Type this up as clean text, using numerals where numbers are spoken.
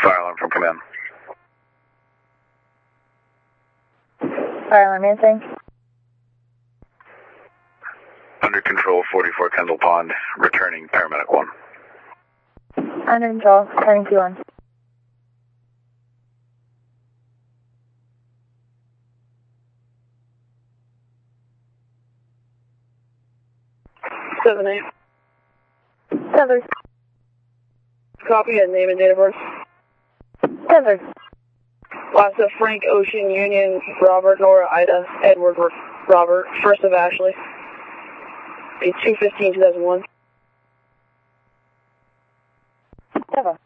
Fire alarm from command. Fire alarm answering. Under control, 44 Kendall Pond, returning paramedic 1. Under control, turning P1. Seven eight. Covered. Copy and name and date of birth. Covered. Last of Frank, Ocean, Union, Robert, Nora, Ida, Edward, Robert, first of Ashley. A 2/15/2001. Cover.